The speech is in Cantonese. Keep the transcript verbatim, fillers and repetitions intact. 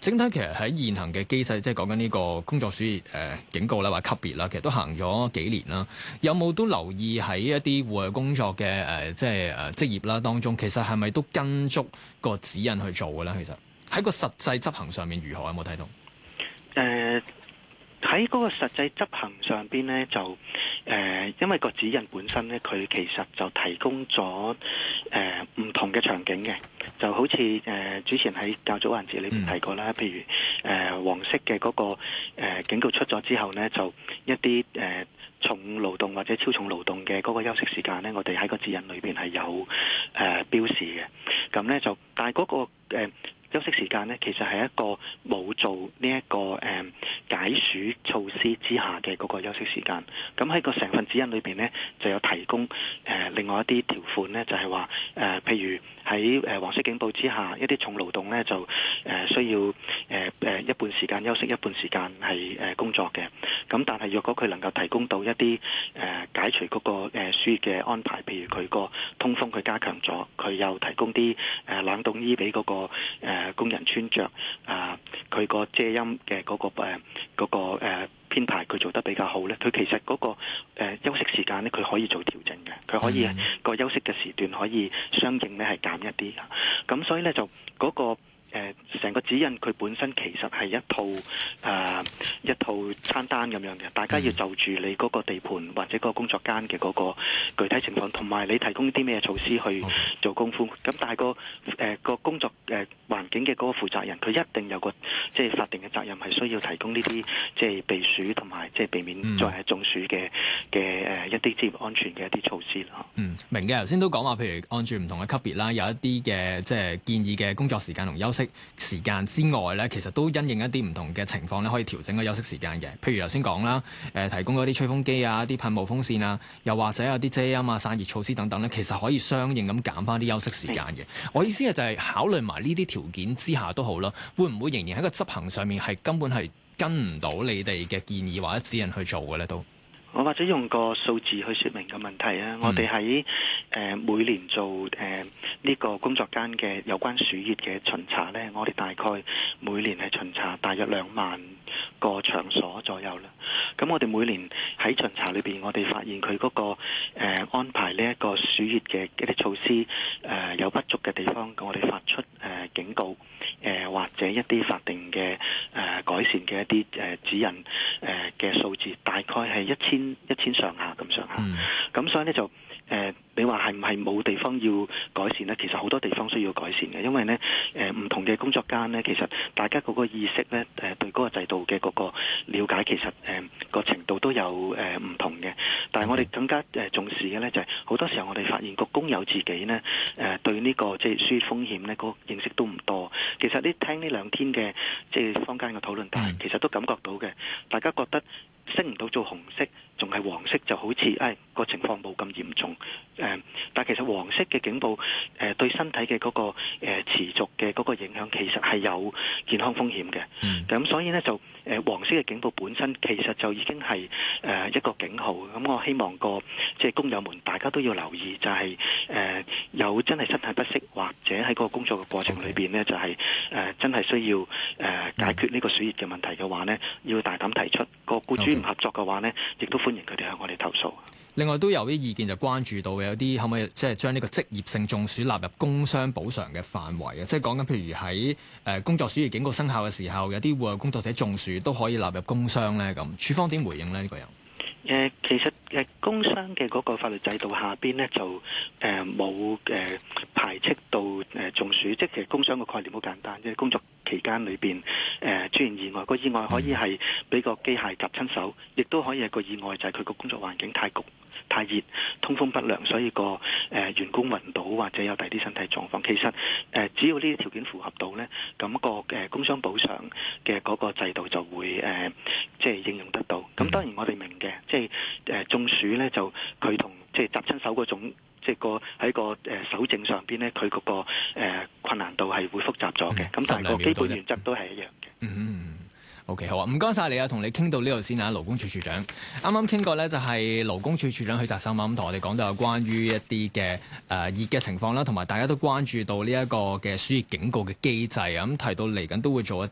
整體其實喺現行嘅機制，即係講緊呢個工作暑熱誒警告啦，或級別啦，其實都行咗幾年啦。有冇都留意喺一啲戶外工作嘅誒、呃，即係誒職業啦當中，其實係咪都跟足個指引去做嘅咧？其實喺個實際執行上面如何？有冇睇到？ 誒喺嗰個實際執行上邊咧，就誒、呃、因為個指引本身咧，佢其實就提供咗誒唔同嘅場景嘅，就好似誒、呃、主持人喺較早環節裏邊提過啦，譬如誒、呃、黃色嘅嗰、那個、呃、警告出咗之後咧，就一啲誒、呃、重勞動或者超重勞動嘅嗰個休息時間咧，我哋喺個指引裏邊係有誒、呃、標示嘅，咁咧就但係嗰、那個、呃休息時間呢，其實係一個冇做呢、這、一個誒、呃、解暑措施之下嘅嗰個休息時間。咁喺個成份指引裏邊呢，就有提供誒、呃、另外一啲條款呢，就係話誒，譬如喺誒黃色警報之下，一啲重勞動呢，就誒、呃、需要誒誒、呃、一半時間休息，一半時間係誒工作嘅。咁但係若果佢能夠提供到一啲誒、呃、解除嗰、那個誒暑熱嘅安排，譬如佢個通風佢加強咗，佢又提供啲誒、呃、冷凍衣俾嗰、那個、呃工人穿着啊，佢、呃、個遮陰嘅嗰個誒嗰、呃那個誒編排佢做得比較好咧，佢其實嗰、那個誒、呃、休息時間咧，佢可以做調整嘅，佢可以、mm hmm. 個休息嘅時段可以相應咧係減一啲，咁所以咧就嗰、那個。誒成、呃、個指引佢本身其實係一套誒、呃、一套餐單咁樣嘅，大家要就住你嗰個地盤或者嗰個工作間嘅嗰個具體情況，同埋你提供啲咩措施去做功夫。咁 Okay. 但係、個誒、呃、個工作誒、呃、環境嘅嗰個負責人，佢一定有個即係法定嘅責任，係需要提供呢啲即係避暑同埋即係避免再係中暑嘅嘅誒一啲職業安全嘅一啲措施咯。 嗯，明嘅。頭先都講話，譬如按住唔同嘅級別啦，有一啲嘅即係建議嘅工作時間同休息時間之外咧，其實都因應一啲唔同嘅情況咧，可以調整個休息時間嘅。譬如頭先講啦，誒、呃、提供嗰啲吹風機啊、啲噴霧風扇啊，又或者有啲遮陰啊、散熱措施等等咧，其實可以相應咁減翻啲休息時間嘅。是我意思係就係考慮埋呢啲條件之下都好啦，會唔會仍然喺個執行上面係根本係跟唔到你哋嘅建議或者指引去做嘅咧都？ 我或者用個數字去説明個問題啊！嗯、我哋喺誒每年做誒呢、呃這個工作間嘅有關暑熱嘅巡查咧，我哋大概每年係巡查大約兩萬個場所左右啦。咁我哋每年喺巡查裏邊，我哋發現佢嗰、那個、呃、安排呢一個暑熱嘅一啲措施誒、呃、有不足嘅地方，我哋發出誒、呃、警告誒、呃、或者一啲法定嘅誒、呃、改善嘅一啲誒、呃、指引誒嘅數字，大概係一千。一千上下咁上下，咁、嗯、所以咧就誒、呃，你話係唔係冇地方要改善咧？其實好多地方需要改善嘅，因為咧誒唔同嘅工作間咧，其實大家嗰個意識咧誒、呃、對嗰個制度嘅嗰個了解，其實誒個、呃、程度都有誒唔、呃、同嘅。但係我哋更加誒、呃、重視嘅咧，就係、是、好多時候我哋發現個工友自己咧誒、呃、對呢、這個即係暑熱風險咧，嗰、那個認識都唔多。其實你聽呢兩天嘅即係坊間嘅討論，但係其實都感覺到嘅，大家覺得升唔到做紅色，仲係黃色就好似誒個情況冇咁嚴重誒、呃，但係其實黃色嘅警報誒、呃、對身體嘅嗰、那個、呃、持續嘅嗰個影響其實係有健康風險嘅。咁、嗯、所以呢，就誒、呃、黃色嘅警報本身其實就已經係誒、呃、一個警號。咁我希望個即係工友們大家都要留意，就係、是、誒、呃、有真係身體不適或者喺嗰個工作嘅過程裏邊呢，就係、是、誒、呃、真係需要誒、呃、解決呢個暑熱嘅問題嘅話呢，要大膽提出。個僱主唔合作嘅話呢，亦都歡迎佢哋向我哋投訴。 另外都有啲意見就關注到有啲可唔可以即係將呢個職業性中暑納入工傷補償嘅範圍啊？即係講緊譬如喺誒工作暑熱警告生效嘅時候，有啲戶外工作者中暑都可以納入工傷咧。咁處方點回應咧？呢、這個人？ 誒、呃，其實誒、呃、工傷嘅嗰個法律制度下邊咧，就誒冇誒排斥到誒、呃、中暑，即係其實工傷嘅概念好簡單，即係工作期間裏邊誒出現意外，個意外可以係俾個機械夾親手，亦都可以係個意外就係佢個工作環境太焗、太熱、通風不良，所以個誒、呃、員工暈倒或者有第啲身體狀況。其實誒、呃、只要呢啲條件符合到咧，咁、那個誒、呃、工傷補償嘅嗰個制度就會誒、呃、即係應用得到。咁當然我哋明嘅。即係誒中暑咧，就佢同即係砸親手嗰種，即係個喺個誒手證上邊咧，佢嗰、那個、呃、困難度係會複雜咗嘅。咁、嗯、但係個基本原則都係一樣嘅。 嗯 OK 好啊，唔該晒你啊，同你傾到呢度先啊，勞工處處長。啱啱傾過咧，就係勞工處處長許澤森啊，咁同我哋講到有關於一啲嘅誒熱嘅情況啦，同埋大家都關注到呢一個嘅暑熱警告嘅機制啊，咁提到嚟緊都會做一啲